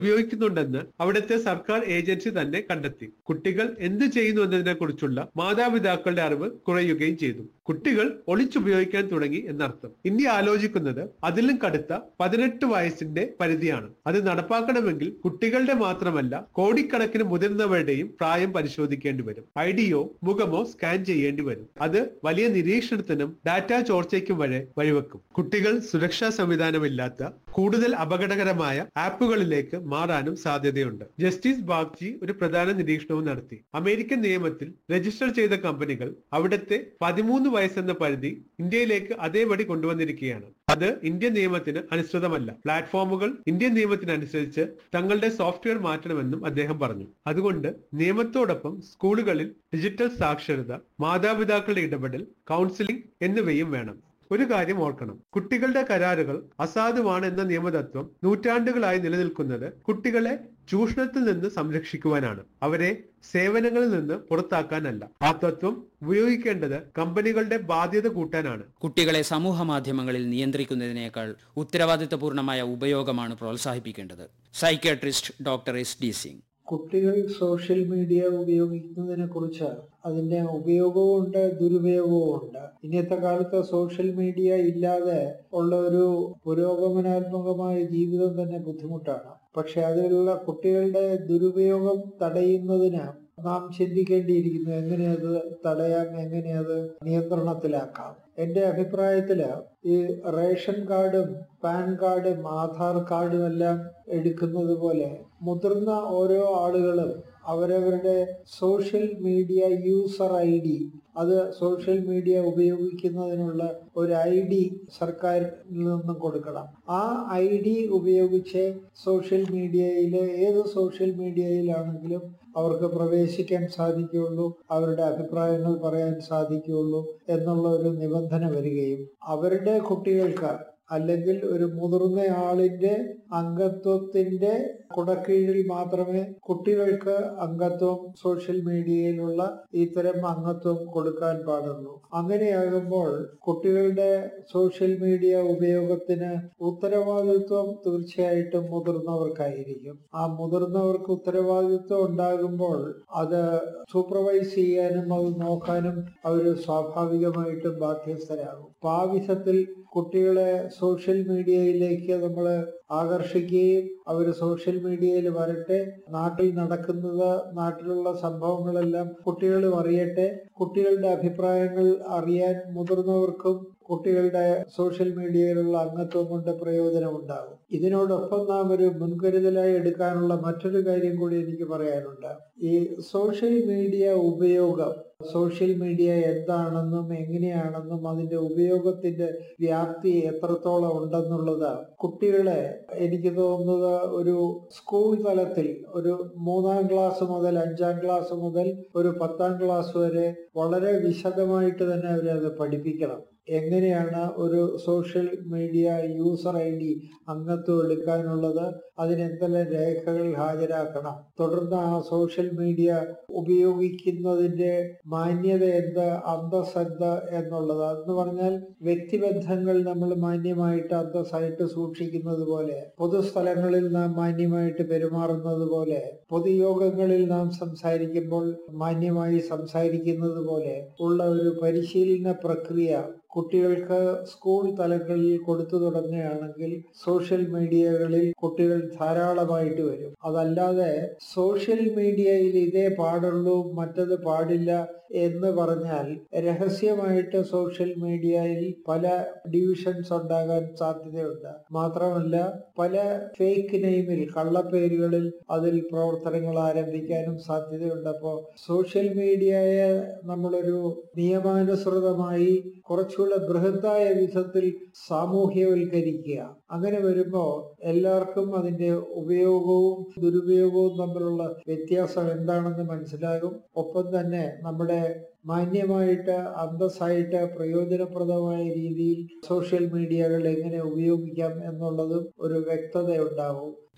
ഉപയോഗിക്കുന്നുണ്ടെന്ന് അവിടുത്തെ സർക്കാർ ഏജൻസി തന്നെ കണ്ടെത്തി. കുട്ടികൾ എന്ത് ചെയ്യുന്നു എന്നതിനെ കുറിച്ചുള്ള മാതാപിതാക്കളുടെ അറിവ് കുറയുകയും ചെയ്തു. കുട്ടികൾ ഒളിച്ചുപയോഗിക്കാൻ തുടങ്ങി എന്നർത്ഥം. ഇന്ത്യ ആലോചിക്കുന്നത് അതിലും കടുത്ത 18 വയസ്സിന്റെ പരിധിയാണ്. അത് നടപ്പാക്കണമെങ്കിൽ കുട്ടികളുടെ മാത്രമല്ല കോടിക്കണക്കിന് മുതിർന്നവരുടെയും പ്രായം പരിശോധിക്കേണ്ടി വരും. ഐഡിയോ മുഖമോ സ്കാൻ ചെയ്യേണ്ടി വരും. അത് വലിയ നിരീക്ഷണത്തിനും ഡാറ്റ ചോർച്ചയ്ക്കും വരെ വഴിവെക്കും. കുട്ടികൾ സുരക്ഷാ സംവിധാനമില്ലാത്ത കൂടുതൽ അപകടകരമായ ആപ്പുകളിലേക്ക് മാറാനും സാധ്യതയുണ്ട്. ജസ്റ്റിസ് ബാഗ്ചി ഒരു പ്രധാന നിരീക്ഷണവും നടത്തി. അമേരിക്കൻ നിയമത്തിൽ രജിസ്റ്റർ ചെയ്ത കമ്പനികൾ അവിടുത്തെ 13 വയസ്സെന്ന പരിധി ഇന്ത്യയിലേക്ക് അതേപടി കൊണ്ടുവന്നിരിക്കുകയാണ്. അത് ഇന്ത്യൻ നിയമത്തിന് അനുസൃതമല്ല. പ്ലാറ്റ്ഫോമുകൾ ഇന്ത്യൻ നിയമത്തിനനുസരിച്ച് തങ്ങളുടെ സോഫ്റ്റ്വെയർ മാറ്റണമെന്നും അദ്ദേഹം പറഞ്ഞു. അതുകൊണ്ട് നിയമത്തോടൊപ്പം സ്കൂളുകളിൽ ഡിജിറ്റൽ സാക്ഷരത, മാതാപിതാക്കളുടെ ഇടപെടൽ, കൗൺസിലിംഗ് എന്നിവയും വേണം. ഒരു കാര്യം ഓർക്കണം, കുട്ടികളുടെ കരാറുകൾ അസാധുവാണ് എന്ന നിയമതത്വം നൂറ്റാണ്ടുകളായി നിലനിൽക്കുന്നത് കുട്ടികളെ ചൂഷണത്തിൽ നിന്ന് സംരക്ഷിക്കുവാനാണ്, അവരെ സേവനങ്ങളിൽ നിന്ന് പുറത്താക്കാനല്ല. ആ തത്വം ഉപയോഗിക്കേണ്ടത് കമ്പനികളുടെ ബാധ്യത കൂട്ടാനാണ്. കുട്ടികളെ സമൂഹ മാധ്യമങ്ങളിൽ നിയന്ത്രിക്കുന്നതിനേക്കാൾ ഉത്തരവാദിത്തപൂർണമായ ഉപയോഗമാണ് പ്രോത്സാഹിപ്പിക്കേണ്ടത്. Psychiatrist doctor S.D. സിംഗ്. കുട്ടികൾ സോഷ്യൽ മീഡിയ ഉപയോഗിക്കുന്നതിനെ കുറിച്ച് അതിന്റെ ഉപയോഗവും ഉണ്ട്, ദുരുപയോഗവും ഉണ്ട്. ഇന്നത്തെ കാലത്ത് സോഷ്യൽ മീഡിയ ഇല്ലാതെ ഉള്ള ഒരു പുരോഗമനാത്മകമായ ജീവിതം തന്നെ ബുദ്ധിമുട്ടാണ്. പക്ഷെ അതിലുള്ള കുട്ടികളുടെ ദുരുപയോഗം തടയുന്നതിന് നാം ചിന്തിക്കേണ്ടിയിരിക്കുന്നു. എങ്ങനെ അത് തടയാം, എങ്ങനെ അത് നിയന്ത്രണത്തിലാക്കാം. എന്റെ അഭിപ്രായത്തില് ഈ റേഷൻ കാർഡും പാൻ കാർഡും ആധാർ കാർഡും എല്ലാം എടുക്കുന്നത് പോലെ മുതിർന്ന ഓരോ ആളുകളും അവരവരുടെ സോഷ്യൽ മീഡിയ യൂസർ ID, അത് സോഷ്യൽ മീഡിയ ഉപയോഗിക്കുന്നതിനുള്ള ഒരു ID സർക്കാരിൽ നിന്നും കൊടുക്കണം. ആ ID ഉപയോഗിച്ച് സോഷ്യൽ മീഡിയയിലെ ഏത് സോഷ്യൽ മീഡിയയിലാണെങ്കിലും അവർക്ക് പ്രവേശിക്കാൻ സാധിക്കുകയുള്ളൂ, അവരുടെ അഭിപ്രായങ്ങൾ പറയാൻ സാധിക്കുകയുള്ളൂ എന്നുള്ള ഒരു നിബന്ധന വരികയും അവരുടെ കുട്ടികൾക്ക് അല്ലെങ്കിൽ ഒരു മുതിർന്ന ആളിന്റെ അംഗത്വത്തിന്റെ കുടക്കീഴിൽ മാത്രമേ കുട്ടികൾക്ക് അംഗത്വം സോഷ്യൽ മീഡിയയിലുള്ള ഇത്തരം അംഗത്വം കൊടുക്കാൻ പാടുള്ളൂ. അങ്ങനെയാകുമ്പോൾ കുട്ടികളുടെ സോഷ്യൽ മീഡിയ ഉപയോഗത്തിന് ഉത്തരവാദിത്വം തീർച്ചയായിട്ടും മുതിർന്നവർക്കായിരിക്കും. ആ മുതിർന്നവർക്ക് ഉത്തരവാദിത്വം ഉണ്ടാകുമ്പോൾ അത് സൂപ്പർവൈസ് ചെയ്യാനും അത് നോക്കാനും അവർ സ്വാഭാവികമായിട്ടും ബാധ്യസ്ഥരാകും. ആ വിധത്തിൽ കുട്ടികളെ സോഷ്യൽ മീഡിയയിലേക്ക് നമ്മൾ ആകർഷിക്കുകയും അവർ സോഷ്യൽ മീഡിയയിൽ വരട്ടെ, നാട്ടിൽ നടക്കുന്നത്, നാട്ടിലുള്ള സംഭവങ്ങളെല്ലാം കുട്ടികളും അറിയട്ടെ. കുട്ടികളുടെ അഭിപ്രായങ്ങൾ അറിയാൻ മുതിർന്നവർക്കും കുട്ടികളുടെ സോഷ്യൽ മീഡിയയിലുള്ള അംഗത്വം കൊണ്ട് പ്രയോജനമുണ്ടാകും. ഇതിനോടൊപ്പം നാം ഒരു മുൻകരുതലായി എടുക്കാനുള്ള മറ്റൊരു കാര്യം കൂടി എനിക്ക് പറയാനുണ്ട്. ഈ സോഷ്യൽ മീഡിയ ഉപയോഗം, സോഷ്യൽ മീഡിയ എന്താണെന്നും എങ്ങനെയാണെന്നും അതിന്റെ ഉപയോഗത്തിന്റെ വ്യാപ്തി എത്രത്തോളം ഉണ്ടെന്നുള്ളത് കുട്ടികളെ, എനിക്ക് തോന്നുന്നത് ഒരു സ്കൂൾ തലത്തിൽ ഒരു 3ാം ക്ലാസ് മുതൽ 5ാം ക്ലാസ് മുതൽ ഒരു 10ാം ക്ലാസ് വരെ വളരെ വിശദമായിട്ട് തന്നെ അവരത് പഠിപ്പിക്കണം. എങ്ങനെയാണ് ഒരു സോഷ്യൽ മീഡിയ യൂസർ ID അംഗത്വം എടുക്കാനുള്ളത്, അതിനെന്തെല്ലാം രേഖകൾ ഹാജരാക്കണം, തുടർന്ന് ആ സോഷ്യൽ മീഡിയ ഉപയോഗിക്കുന്നതിന്റെ മാന്യത എന്ത്, അന്തസ്സെന്ത് എന്നുള്ളത്. എന്ന് പറഞ്ഞാൽ വ്യക്തിബന്ധങ്ങൾ നമ്മൾ മാന്യമായിട്ട് അന്തസ്സായിട്ട് സൂക്ഷിക്കുന്നത് പോലെ, പൊതുസ്ഥലങ്ങളിൽ നാം മാന്യമായിട്ട് പെരുമാറുന്നത് പോലെ, പൊതുയോഗങ്ങളിൽ നാം സംസാരിക്കുമ്പോൾ മാന്യമായി സംസാരിക്കുന്നത് പോലെ ഉള്ള ഒരു പരിശീലന പ്രക്രിയ കുട്ടികൾക്ക് സ്കൂൾ തലങ്ങളിൽ കൊടുത്തു തുടങ്ങുകയാണെങ്കിൽ സോഷ്യൽ മീഡിയകളിൽ കുട്ടികൾ ധാരാളമായിട്ട് വരും. അതല്ലാതെ സോഷ്യൽ മീഡിയയിൽ ഇതേ പാടുള്ളൂ മറ്റത് പാടില്ല എന്ന് പറഞ്ഞാൽ രഹസ്യമായിട്ട് സോഷ്യൽ മീഡിയയിൽ പല ഡിവിഷൻസ് ഉണ്ടാകാൻ സാധ്യതയുണ്ട്. മാത്രമല്ല പല ഫേക്ക് നെയിമിൽ, കള്ളപ്പേരുകളിൽ അതിൽ പ്രവർത്തനങ്ങൾ ആരംഭിക്കാനും സാധ്യതയുണ്ട്. അപ്പോൾ സോഷ്യൽ മീഡിയയെ നമ്മളൊരു നിയമാനുസൃതമായി കുറച്ചുകൂടെ ബൃഹത്തായ വിധത്തിൽ സാമൂഹ്യവൽക്കരിക്കുക. അങ്ങനെ വരുമ്പോൾ എല്ലാവർക്കും അതിന്റെ ഉപയോഗവും ദുരുപയോഗവും തമ്മിലുള്ള വ്യത്യാസം എന്താണെന്ന് മനസ്സിലാകും. ഒപ്പം തന്നെ നമ്മുടെ മാന്യമായിട്ട് അന്തസ്സായിട്ട് പ്രയോജനപ്രദമായ രീതിയിൽ സോഷ്യൽ മീഡിയകൾ എങ്ങനെ ഉപയോഗിക്കാം എന്നുള്ളതും ഒരു വ്യക്തത ഉണ്ടാവും.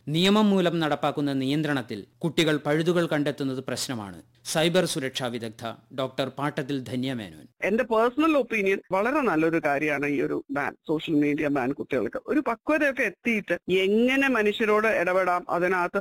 നിയമം മൂലം നടപ്പാക്കുന്ന നിയന്ത്രണത്തിൽ കുട്ടികൾ പഴുതുകൾ കണ്ടെത്തുന്നത് പ്രശ്നമാണ്. സൈബർ സുരക്ഷാ വിദഗ്ധ ഡോക്ടർ പാട്ടത്തിൽ ധന്യമേനോൻ. എന്റെ പേഴ്സണൽ ഒപ്പീനിയൻ വളരെ നല്ലൊരു കാര്യമാണ് ഈ ഒരു ബാൻ, സോഷ്യൽ മീഡിയ ബാൻ. കുട്ടികൾക്ക് ഒരു പക്വതയൊക്കെ എത്തിയിട്ട് എങ്ങനെ മനുഷ്യരോട് ഇടപെടാം, അതിനകത്ത്